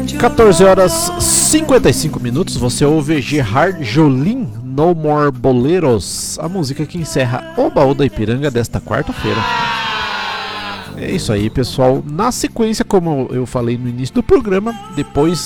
14 horas 55 minutos, você ouve Gerard Jolim, No More Boleros, a música que encerra o Baú da Ipiranga desta quarta-feira. É isso aí, pessoal. Na sequência, como eu falei no início do programa, depois